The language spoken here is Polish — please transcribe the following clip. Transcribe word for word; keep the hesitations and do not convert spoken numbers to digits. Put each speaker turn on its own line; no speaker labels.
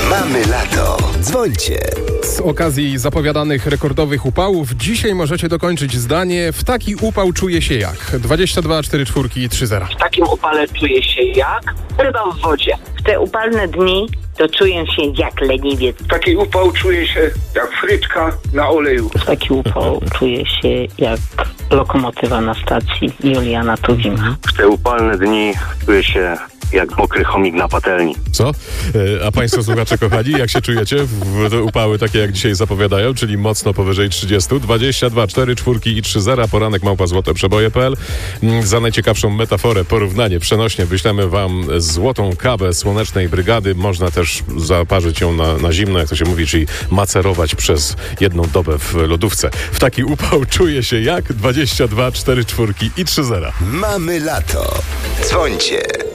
Mamy lato. Dzwońcie.
Z okazji zapowiadanych rekordowych upałów dzisiaj możecie dokończyć zdanie: w taki upał czuje się jak? dwadzieścia dwa cztery cztery trzy zero.
W takim upale czuję się jak ryba w wodzie.
W te upalne dni to czuję się jak leniwiec.
W taki upał czuję się jak frytka na oleju.
W taki upał czuję się jak lokomotywa na stacji Juliana Tuwima.
W te upalne dni czuję się jak mokry chomik na patelni.
Co? E, a państwo słuchacze kochani, jak się czujecie w te upały takie jak dzisiaj zapowiadają, czyli mocno powyżej trzydziestu? dwadzieścia dwa cztery cztery i trzy zero, poranek małpa złote przeboje kropka p l. Za najciekawszą metaforę, porównanie, przenośnie wyślemy wam złotą kawę Słonecznej Brygady. Można też zaparzyć ją na, na zimno, jak to się mówi, czyli macerować przez jedną dobę w lodówce. W taki upał czuje się jak? dwadzieścia dwa cztery cztery i trzy zero.
Mamy lato. Dzwońcie.